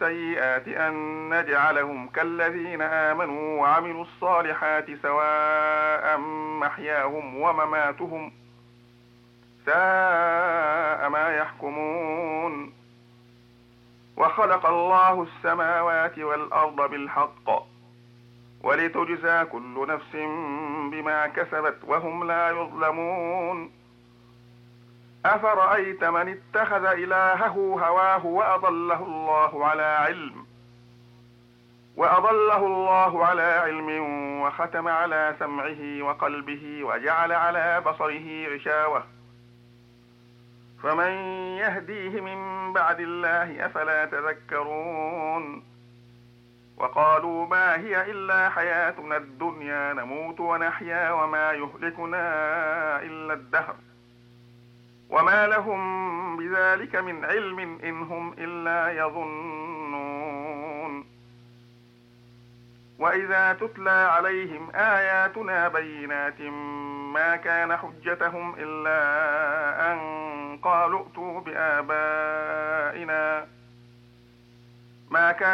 السيئات أن نجعلهم كالذين آمنوا وعملوا الصالحات سواء محياهم ومماتهم ساء ما يحكمون. وخلق الله السماوات والأرض بالحق ولتجزى كل نفس بما كسبت وهم لا يظلمون. أفرأيت من اتخذ إلهه هواه وأضله الله على علم وختم على سمعه وقلبه وجعل على بصره غشاوة فمن يهديه من بعد الله أفلا تذكرون. وقالوا ما هي إلا حياتنا الدنيا نموت ونحيا وما يهلكنا إلا الدهر وما لهم بذلك من علم إن هم إلا يظنون. وإذا تتلى عليهم آياتنا بينات ما كان حجتهم إلا أن قالوا ائتوا بآبائنا ما كان